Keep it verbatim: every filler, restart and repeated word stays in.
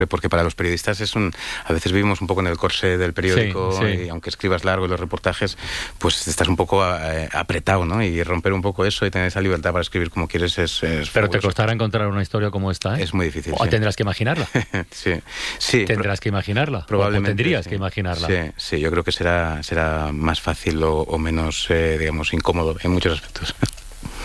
Porque para los periodistas es un... A veces vivimos un poco en el corsé del periódico, sí, sí. Y aunque escribas largo en los reportajes, pues estás un poco eh, apretado, ¿no? Y romper un poco eso y tener esa libertad para escribir como quieres es... es Pero te costará encontrar una historia como esta, ¿eh? Es muy difícil, O sí. tendrás que imaginarla. sí, sí. Tendrás que imaginarla. Probablemente. O tendrías sí. que imaginarla. Sí, sí, yo creo que será, será más fácil o, o menos, eh, digamos, incómodo en muchos aspectos.